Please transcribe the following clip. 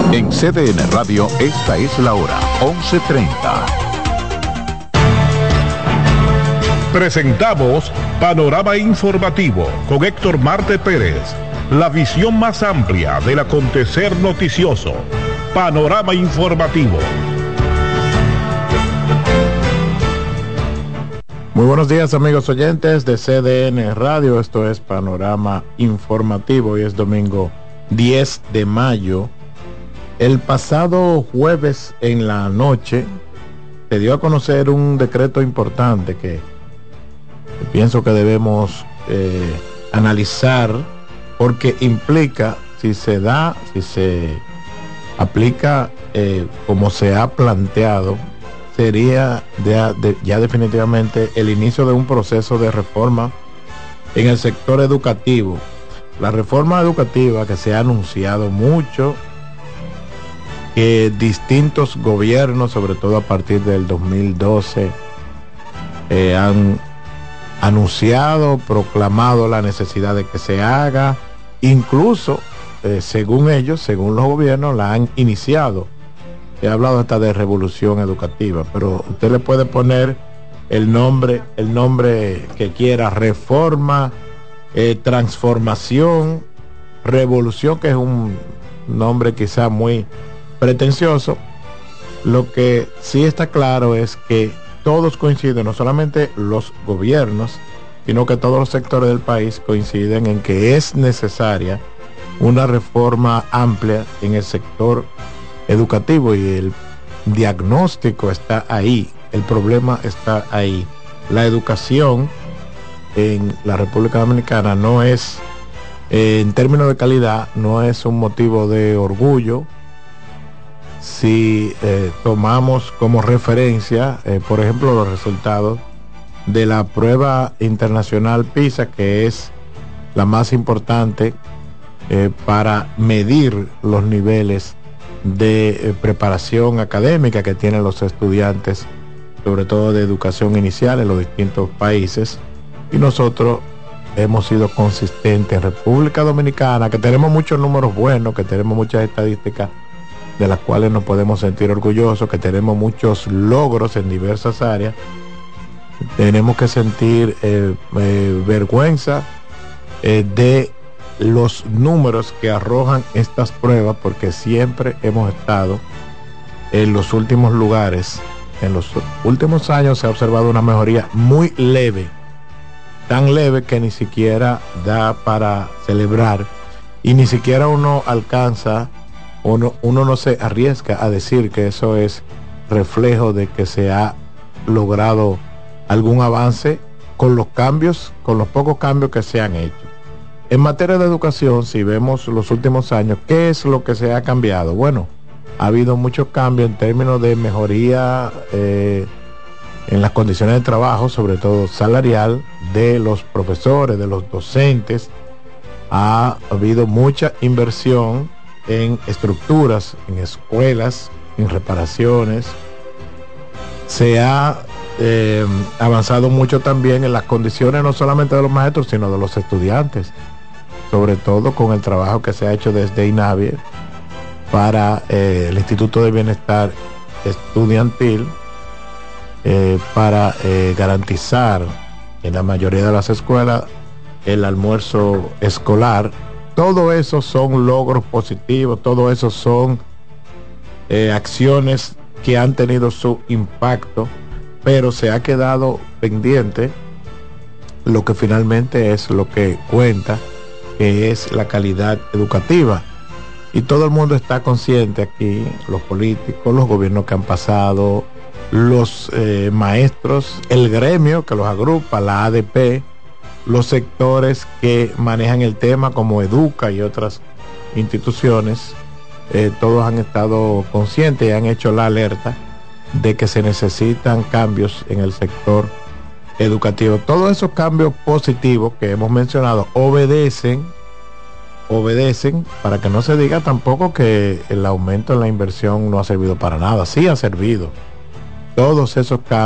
En CDN Radio, esta es la hora, 11:30. Presentamos Panorama Informativo con Héctor Marte Pérez. La visión más amplia del acontecer noticioso. Panorama Informativo. Muy buenos días, amigos oyentes de CDN Radio. Esto es Panorama Informativo y es domingo 10 de mayo. El pasado jueves en la noche se dio a conocer un decreto importante que pienso que debemos analizar, porque implica, si se aplica como se ha planteado, sería ya definitivamente el inicio de un proceso de reforma en el sector educativo. La reforma educativa que se ha anunciado mucho, que distintos gobiernos, sobre todo a partir del 2012, han anunciado, proclamado la necesidad de que se haga, incluso según ellos, según los gobiernos, la han iniciado. He hablado hasta de revolución educativa, pero usted le puede poner el nombre que quiera: reforma, transformación, revolución, que es un nombre quizá muy pretencioso. Lo que sí está claro es que todos coinciden, no solamente los gobiernos, sino que todos los sectores del país coinciden en que es necesaria una reforma amplia en el sector educativo, y el diagnóstico está ahí, el problema está ahí. La educación en la República Dominicana no es, en términos de calidad, no es un motivo de orgullo. Si tomamos como referencia, por ejemplo, los resultados de la prueba internacional PISA, que es la más importante para medir los niveles de preparación académica que tienen los estudiantes, sobre todo de educación inicial, en los distintos países, y nosotros hemos sido consistentes en República Dominicana, que tenemos muchos números buenos, que tenemos muchas estadísticas de las cuales nos podemos sentir orgullosos, que tenemos muchos logros en diversas áreas. Tenemos que sentir vergüenza de los números que arrojan estas pruebas, porque siempre hemos estado en los últimos lugares. En los últimos años se ha observado una mejoría muy leve, tan leve que ni siquiera da para celebrar, y ni siquiera uno alcanza, uno no se arriesga a decir que eso es reflejo de que se ha logrado algún avance con los cambios, con los pocos cambios que se han hecho. En materia de educación, si vemos los últimos años, ¿qué es lo que se ha cambiado? Bueno, ha habido muchos cambios en términos de mejoría en las condiciones de trabajo, sobre todo salarial, de los profesores, de los docentes. Ha habido mucha inversión en estructuras, en escuelas, en reparaciones. Se ha avanzado mucho también en las condiciones no solamente de los maestros, sino de los estudiantes, sobre todo con el trabajo que se ha hecho desde INAVIE para el Instituto de Bienestar Estudiantil, para garantizar en la mayoría de las escuelas el almuerzo escolar. Todo eso son logros positivos, todo eso son acciones que han tenido su impacto, pero se ha quedado pendiente lo que finalmente es lo que cuenta, que es la calidad educativa. Y todo el mundo está consciente aquí, los políticos, los gobiernos que han pasado, los maestros, el gremio que los agrupa, la ADP, los sectores que manejan el tema como Educa y otras instituciones, todos han estado conscientes y han hecho la alerta de que se necesitan cambios en el sector educativo. Todos esos cambios positivos que hemos mencionado obedecen, para que no se diga tampoco que el aumento en la inversión no ha servido para nada. Sí ha servido. Todos esos cambios